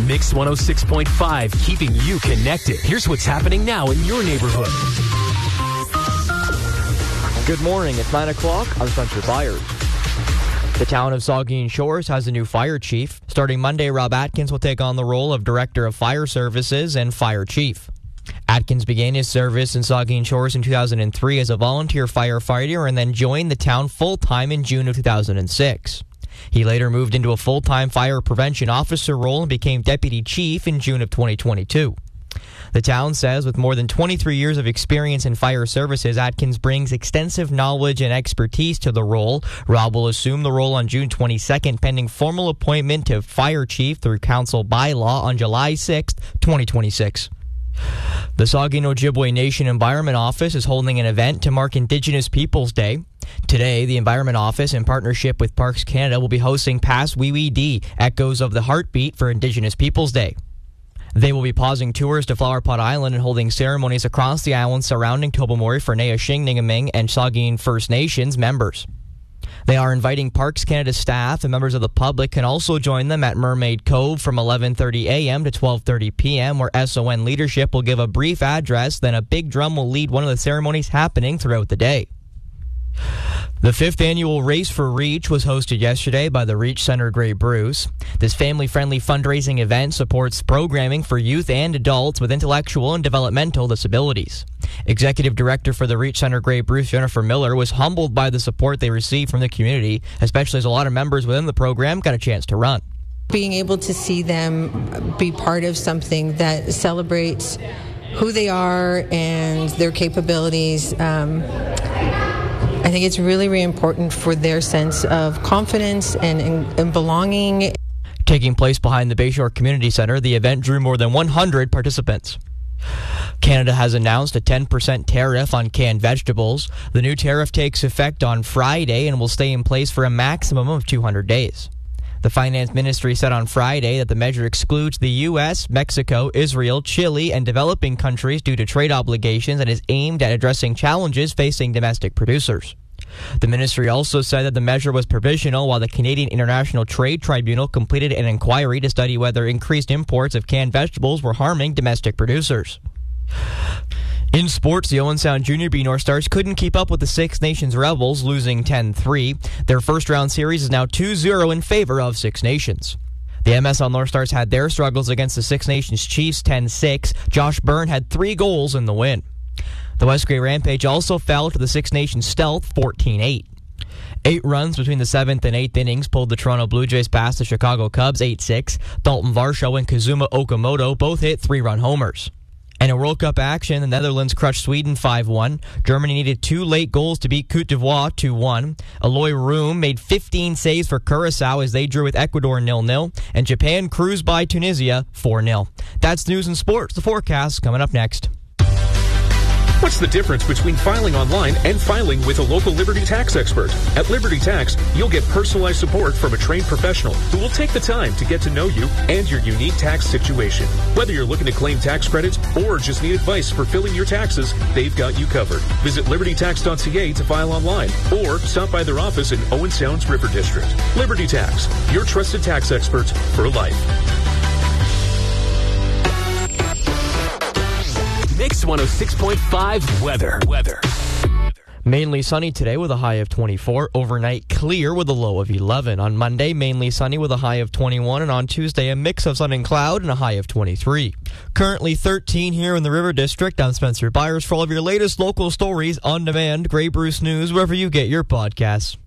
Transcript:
Mix 106.5, keeping you connected. Here's what's happening now in your neighborhood. Good morning. It's 9 o'clock. I'm Spencer Byers. The town of Saugeen Shores has a new fire chief. Starting Monday, Rob Atkins will take on the role of Director of Fire Services and Fire Chief. Atkins began his service in Saugeen Shores in 2003 as a volunteer firefighter and then joined the town full-time in June of 2006. He later moved into a full-time fire prevention officer role and became deputy chief in June of 2022. The town says with more than 23 years of experience in fire services, Atkins brings extensive knowledge and expertise to the role. Rob will assume the role on June 22nd, pending formal appointment to fire chief through council bylaw on July 6th, 2026. The Saugeen Ojibwe Nation Environment Office is holding an event to mark Indigenous Peoples Day. Today, the Environment Office, in partnership with Parks Canada, will be hosting Pass Wee Wee Dee, Echoes of the Heartbeat for Indigenous Peoples Day. They will be pausing tours to Flower Pot Island and holding ceremonies across the island surrounding Tobermory for Nehishing, Ningaming, and Saugeen First Nations members. They are inviting Parks Canada staff and members of the public can also join them at Mermaid Cove from 11:30 a.m. to 12:30 p.m., where SON leadership will give a brief address, then a big drum will lead one of the ceremonies happening throughout the day. The 5th annual Race for Reach was hosted yesterday by the Reach Center Grey Bruce. This family-friendly fundraising event supports programming for youth and adults with intellectual and developmental disabilities. Executive Director for the Reach Center Grey Bruce, Jennifer Miller, was humbled by the support they received from the community, especially as a lot of members within the program got a chance to run. Being able to see them be part of something that celebrates who they are and their capabilities, I think it's really, really important for their sense of confidence and belonging. Taking place behind the Bayshore Community Centre, the event drew more than 100 participants. Canada has announced a 10% tariff on canned vegetables. The new tariff takes effect on Friday and will stay in place for a maximum of 200 days. The Finance Ministry said on Friday that the measure excludes the U.S., Mexico, Israel, Chile, and developing countries due to trade obligations and is aimed at addressing challenges facing domestic producers. The ministry also said that the measure was provisional while the Canadian International Trade Tribunal completed an inquiry to study whether increased imports of canned vegetables were harming domestic producers. In sports, the Owen Sound Junior B North Stars couldn't keep up with the Six Nations Rebels, losing 10-3. Their first-round series is now 2-0 in favor of Six Nations. The MSL North Stars had their struggles against the Six Nations Chiefs 10-6. Josh Byrne had 3 goals in the win. The West Grey Rampage also fell to the Six Nations Stealth 14-8. 8 runs between the 7th and 8th innings pulled the Toronto Blue Jays past the Chicago Cubs 8-6. Dalton Varsho and Kazuma Okamoto both hit 3-run homers. And in World Cup action, the Netherlands crushed Sweden 5-1. Germany needed 2 late goals to beat Côte d'Ivoire 2-1. Eloy Room made 15 saves for Curaçao as they drew with Ecuador 0-0. And Japan cruised by Tunisia 4-0. That's news and sports. The forecast coming up next. What's the difference between filing online and filing with a local Liberty Tax expert? At Liberty Tax, you'll get personalized support from a trained professional who will take the time to get to know you and your unique tax situation. Whether you're looking to claim tax credits or just need advice for filling your taxes, they've got you covered. Visit libertytax.ca to file online or stop by their office in Owen Sound's River District. Liberty Tax, your trusted tax experts for life. Mix 106.5 weather. Mainly sunny today with a high of 24. Overnight clear with a low of 11. On Monday, mainly sunny with a high of 21. And on Tuesday, a mix of sun and cloud and a high of 23. Currently 13 here in the River District. I'm Spencer Byers. For all of your latest local stories on demand, Grey Bruce News, wherever you get your podcasts.